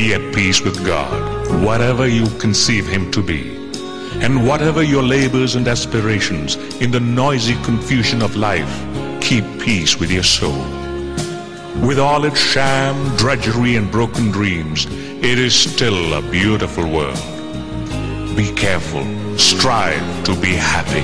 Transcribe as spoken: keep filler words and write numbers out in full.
Be at peace with God, whatever you conceive Him to be. And whatever your labors and aspirations, in the noisy confusion of life, keep peace with your soul. With all its sham, drudgery, and broken dreams, it is still a beautiful world. Be careful. Strive to be happy.